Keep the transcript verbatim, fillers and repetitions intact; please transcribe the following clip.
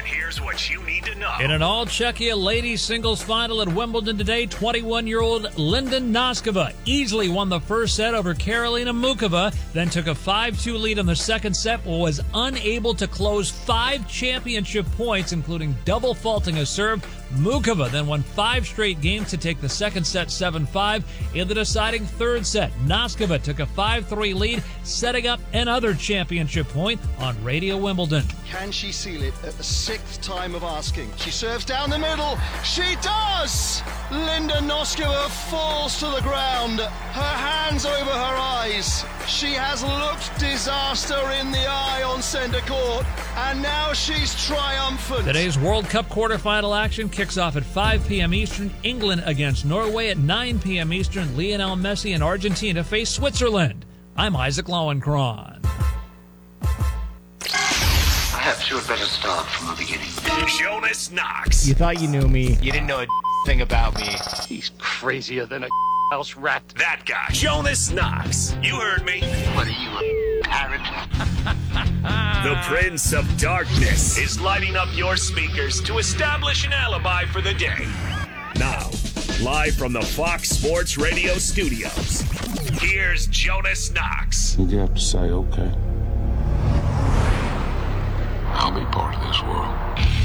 And here's what you need to know. In an all-Czechia ladies singles final at Wimbledon today, twenty-one-year-old Linda Noskova easily won the first set over Karolina Mukova, then took a five two lead in the second set, but was unable to close five championship points, including double faulting a serve. Mukova then won five straight games to take the second set seven five. In the deciding third set, Noskova took a five three lead, setting up another championship point on Radio Wimbledon. Can she seal it at the sixth time of asking? She serves down the middle. She does! Linda Noskova falls to the ground, her hands over her eyes. She has looked disaster in the eye on centre court, and now she's triumphant. Today's World Cup quarterfinal action kicks off at five p.m. Eastern. England against Norway at nine p.m. Eastern. Lionel Messi and Argentina face Switzerland. I'm Isaac Lowenkron. Perhaps you had better start from the beginning. Jonas Knox. You thought you knew me. You didn't know a thing about me. He's crazier than a house rat. That guy. Jonas Knox. You heard me. What are you, a parrot? The Prince of Darkness is lighting up your speakers to establish an alibi for the day. Now, live from the Fox Sports Radio studios, here's Jonas Knox. You have to say, okay, I'll be part of this world.